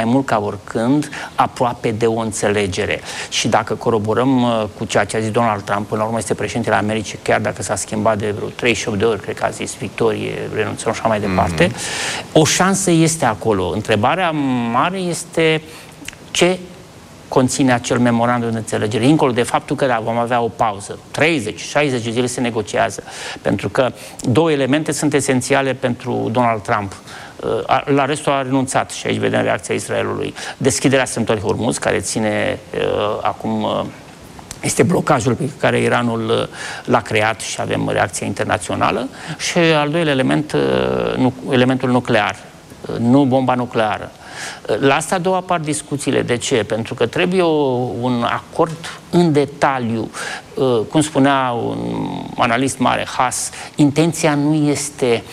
mai mult ca oricând aproape de o înțelegere. Și dacă coroborăm cu ceea ce a zis Donald Trump, până la urmă este președintele Americii, chiar dacă s-a schimbat de vreo 38 de ori, cred că a zis victorie, renunțăm și așa mai departe, o șansă este acolo. Întrebarea mare este ce conține acel memorandum de înțelegere, incolo de faptul că vom avea o pauză. 30-60 de zile se negociază. Pentru că două elemente sunt esențiale pentru Donald Trump. La restul a renunțat și aici vedem reacția Israelului. Deschiderea strâmtorii Hormuz, care ține acum... este blocajul pe care Iranul l-a creat și avem reacția internațională. Și al doilea element, elementul nuclear. Nu bomba nucleară. La asta a doua apar discuțiile. De ce? Pentru că trebuie un acord în detaliu. Cum spunea un analist mare, Haas, intenția nu este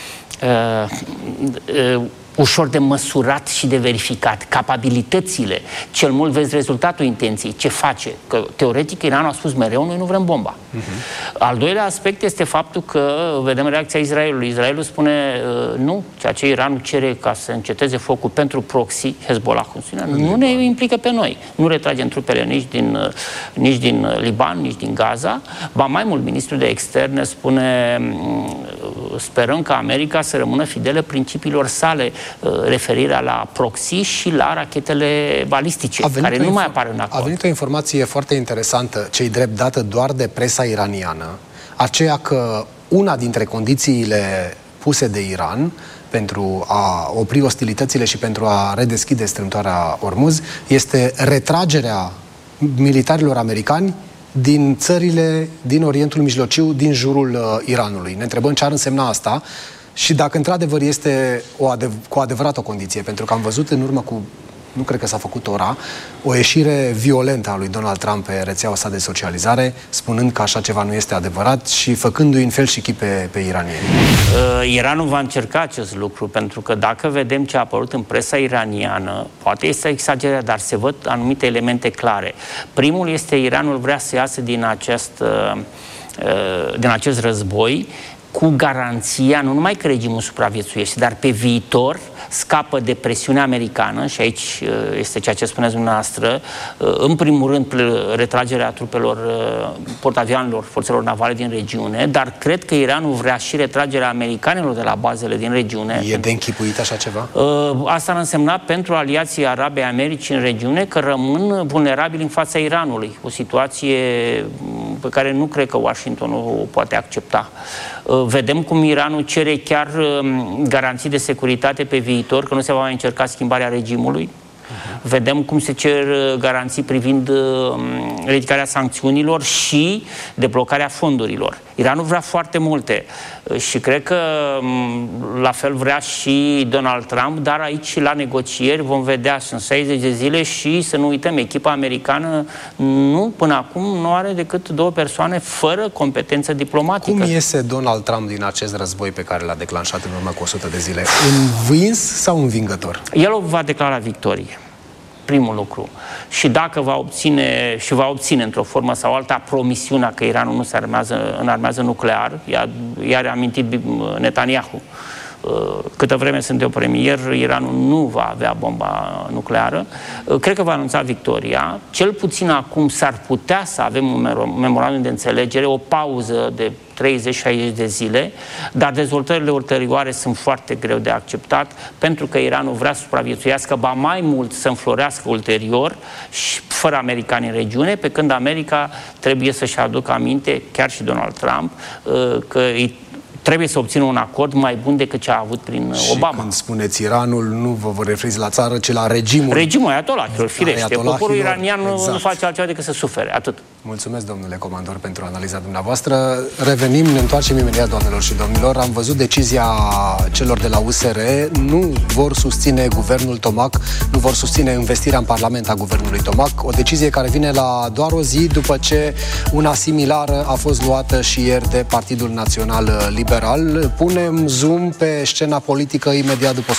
ușor de măsurat și de verificat. Capabilitățile, cel mult vezi rezultatul intenției, ce face. Că teoretic Iranul a spus mereu, noi nu vrem bomba. Al doilea aspect este faptul că vedem reacția Israelului. Israelul spune nu, ceea ce Iranul cere ca să înceteze focul pentru proxy, Hezbollah, nu ne implică pe noi. Nu retragem trupele nici din Liban, nici din Gaza. Ba mai mult, ministrul de externe spune sperăm ca America să rămână fidelă principiilor sale, referirea la proxy și la rachetele balistice, care nu mai apar în acord. A venit o informație foarte interesantă, ce-i drept dată doar de presa iraniană, aceea că una dintre condițiile puse de Iran pentru a opri ostilitățile și pentru a redeschide strâmtoarea Hormuz este retragerea militarilor americani din țările din Orientul Mijlociu, din jurul Iranului. Ne întrebăm ce ar însemna asta și dacă într-adevăr este cu adevărat o condiție, pentru că am văzut în urmă cu, nu cred că s-a făcut ora, o ieșire violentă a lui Donald Trump pe rețeaua sa de socializare, spunând că așa ceva nu este adevărat și făcându-i în fel și chip pe iranieni. Iranul va încerca acest lucru, pentru că dacă vedem ce a apărut în presa iraniană, poate este exagerat, dar se văd anumite elemente clare. Primul este Iranul vrea să iasă din acest război cu garanția, nu numai că regimul supraviețuiește, dar pe viitor scapă de presiunea americană, și aici este ceea ce spuneți dumneavoastră, în primul rând retragerea trupelor portavioanelor, forțelor navale din regiune, dar cred că Iranul vrea și retragerea americanilor de la bazele din regiune. E de închipuit așa ceva? Asta ar însemna pentru aliații arabe Americii în regiune că rămân vulnerabili în fața Iranului. O situație pe care nu cred că Washingtonul o poate accepta. Vedem cum Iranul cere chiar garanții de securitate pe viitor, că nu se va mai încerca schimbarea regimului. Vedem cum se cer garanții privind ridicarea sancțiunilor și deblocarea fondurilor. Iranul vrea foarte multe și cred că la fel vrea și Donald Trump, dar aici la negocieri vom vedea, sunt 60 de zile și să nu uităm, echipa americană până acum nu are decât 2 persoane fără competență diplomatică. Cum iese Donald Trump din acest război pe care l-a declanșat în urmă cu 100 de zile? Învins sau învingător? El o va declara victorie. Primul lucru. Și dacă va obține într-o formă sau alta promisiunea că Iranul nu se înarmează nuclear, i-a reamintit Netanyahu. Câtă vreme sunt eu premier, Iranul nu va avea bomba nucleară. Cred că va anunța victoria. Cel puțin acum s-ar putea să avem un memorandum de înțelegere, o pauză de 30-60 de zile, dar dezvoltările ulterioare sunt foarte greu de acceptat, pentru că Iranul vrea să supraviețuiască, ba mai mult să înflorească ulterior și fără americani în regiune, pe când America trebuie să-și aducă aminte, chiar și Donald Trump, că trebuie să obțină un acord mai bun decât ce a avut prin Obama. Și când spuneți Iranul, nu vă referiți la țară, ci la regimul. Regimul ayatollahilor, firește. Poporul iranian nu face altceva decât să sufere, atât. Mulțumesc, domnule comandor, pentru analiza dumneavoastră. Revenim, ne întoarcem imediat, doamnelor și domnilor. Am văzut decizia celor de la USR. Nu vor susține guvernul Tomac, nu vor susține investirea în Parlament a guvernului Tomac. O decizie care vine la doar o zi după ce una similară a fost luată și ieri de Partidul Național Liberal. Punem zoom pe scena politică imediat după